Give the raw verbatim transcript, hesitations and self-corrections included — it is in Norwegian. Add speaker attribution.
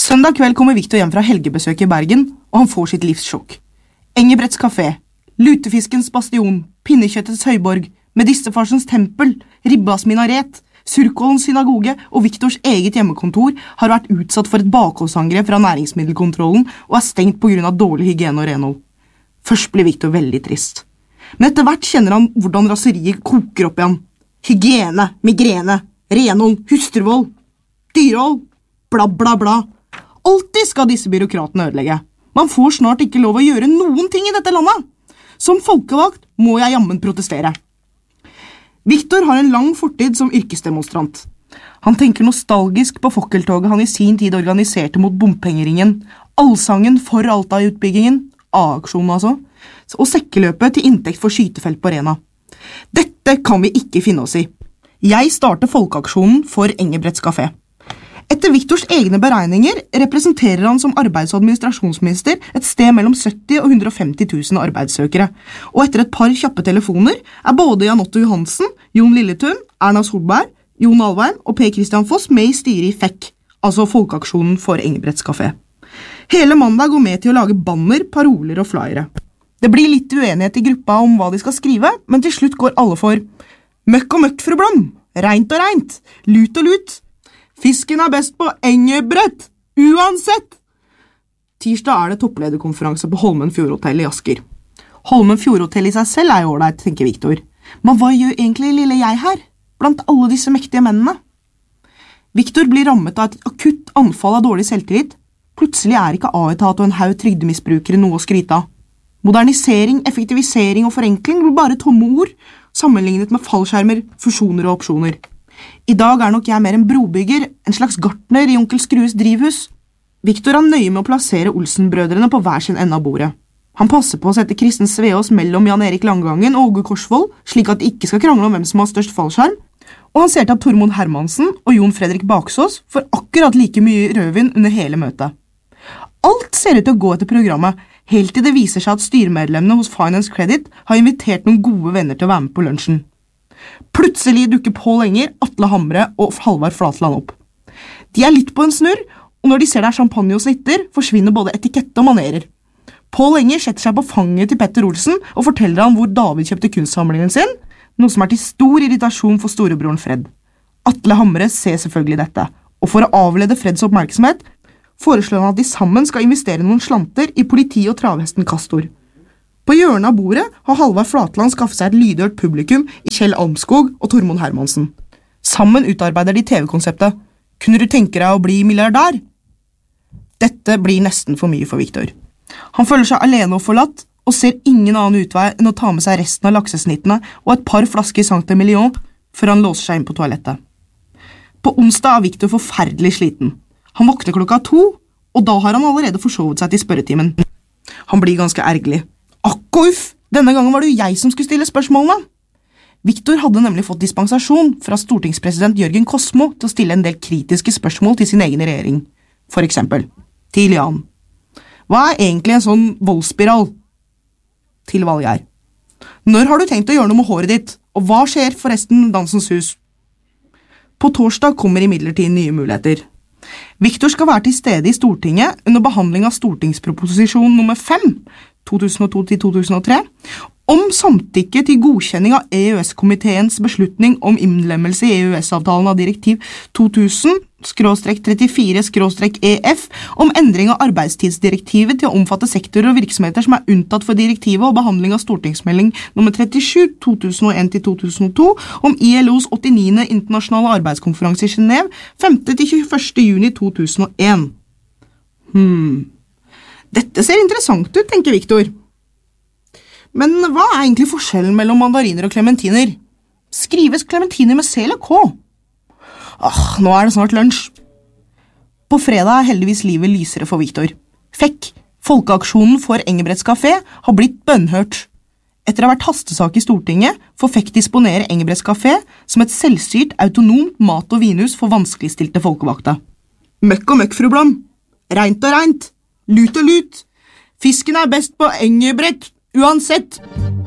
Speaker 1: Søndag kveld kommer Victor hjem fra helgebesøk i Bergen, og han får sitt livssjokk. Engebretts kafé, lutefiskens bastion, pinnekjøttets høyborg, medisterfarsens tempel, ribbas minaret, Surkolens synagoge og Victors eget hjemmekontor har vært utsatt for et bakholdsangrep fra næringsmiddelkontrollen og er stengt på grunn av dårlig hygiene og renhold. Først blir Victor veldig trist. Men etter hvert kjenner han hvordan raseriet koker opp i ham. Hygiene, migrene, renhold, hustruvold, dyrehold, bla bla bla. Alltid skal disse byråkratene ødelegge. Man får snart ikke lov å gjøre noen ting i dette landet. Som folkevalgt må jeg jammen protestere. Victor har en lang fortid som yrkesdemonstrant. Han tenker nostalgisk på fokkeltoget han i sin tid organiserte mot bompengeringen, allsangen for Alta-utbyggingen, A-aksjonen altså, og sekkeløpet til inntekt for skytefelt på Rena. Dette kan vi ikke finne oss i. Jeg starter folkeaksjonen for Engebretts kafé. Etter Victors egne beregninger representerer han som arbeids- og administrasjonsminister et sted mellom sytti og hundre og femti tusen arbeidssøkere, og etter et par kjappe telefoner er både Jan Otto Johansen, Jon Lilletun, Erna Solberg, Jon Alveien og Per Christian Foss med i styret i F E C, altså Folkeaksjonen for Engebretts kafé. Hele mandag går med til å lage banner, paroler og flyere. Det blir litt uenighet i gruppa om hva de skal skrive, men til slutt går alle for «Møkk og møkk, fru Blom! Reint og reint! Lut og lut! Fisken er best på Engebrett, uansett! Tirsdag er det topplederkonferanse på Holmen Fjordhotell i Asker. Holmen Fjordhotell i seg selv er jo ordentlig, tenker Victor. Men hva gjør egentlig lille jeg her, blant alle disse mektige mennene? Victor blir rammet av et akutt anfall av dårlig selvtillit. Plutselig er ikke A-etat og en haug trygdemisbrukere noe å skryte av. Modernisering, effektivisering og forenkling blir bare tomme ord, sammenlignet med fallskjermer, fusjoner og opsjoner. I dag er nok jeg mer en brobygger, en slags gartner i onkel Skrues drivhus. Victor er nøye med å plassere Olsen-brødrene på hver sin ende av bordet. Han passer på å sette Kristen Sveås mellom Jan Erik Langgangen og Åge Korsvold, slik at de ikke skal krangle om hvem som har størst fallskjerm, og han ser til at Tormod Hermansen og Jon Fredrik Baksås får akkurat like mye rødvin under hele møtet. Alt ser ut til å gå etter programmet, helt til det viser seg at styremedlemmene hos Finance Credit har invitert noen gode venner til å være med på lunsjen. Plutselig dukker Pål Enger, Atle Hamre og Halvard Flatland opp. De er litt på en snurr, og når de ser det er champagne og snitter, forsvinner både etikette og manerer. Pål Enger setter seg på fanget til Petter Olsen og forteller han hvor David kjøpte kunstsamlingen sin, noe som er til stor irritasjon for storebroren Fred. Atle Hamre ser selvfølgelig dette, og for å avlede Freds oppmerksomhet, foreslår han at de sammen skal investere noen slanter i politi og travhesten Castor. På hjørnet av bordet har Halvard Flatland skaffet seg et lydhørt publikum i Kjell Almskog og Tormod Hermansen. Sammen utarbeider de T V-konseptet «Kunne du tenke deg å bli milliardær?» Dette blir nesten for mye for Victor. Han føler seg alene og forlatt, og ser ingen annen utvei enn å ta med seg resten av laksesnittene og et par flasker Sancte Million før han låser seg inn på toalettet. På onsdag er Victor forferdelig sliten. Han våkner klokka to, og da har han allerede forsovet seg til spørretimen. Han blir ganske ergerlig. Akko uff, denne gangen var det jo jeg som skulle stille spørsmålene. Victor hadde nemlig fått dispensasjon fra stortingspresident Jørgen Kosmo til å stille en del kritiske spørsmål til sin egen regjering. For eksempel, til Jan. Hva er egentlig en sånn voldsspiral? Til Valgjerd. Når har du tenkt å gjøre noe med håret ditt? Og hva skjer forresten med Dansens hus? På torsdag kommer imidlertid nye muligheter. Victor skal være til stede i Stortinget under behandling av stortingsproposisjon nummer fem, to tusen og to til to tusen og tre, om samtykke til godkjenning av E U S-komiteens beslutning om innlemmelse i E U S-avtalen av direktiv to tusen trettifire E F om endring av arbeidstidsdirektivet til å omfatte sektorer og virksomheter som er unntatt for direktivet og behandling av stortingsmelding nummer trettisju to tusen og en til to tusen og to om I L O's åttiniende internasjonale arbeidskonferanse i Genève femte til tjueførste juni to tusen og en. Hmm... Dette ser interessant ut, tenker Victor. Men hva er egentlig forskjellen mellom mandariner og klementiner? Skrives klementiner med C eller K? Ah, nå er det snart lunsj. På fredag er heldigvis livet lysere for Victor. F E C, Folkeaksjonen for Engebretts kafé, har blitt bønnhørt. Etter å ha vært hastesak i Stortinget, får F E C disponere Engebretts kafé som et selvstyrt, autonomt mat- og vinhus for vanskeligstilte folkevakta. Møkk og møkk, fru Blom. Reint og reint. Lut og lut. Fisken er best på Engebrett, uansett.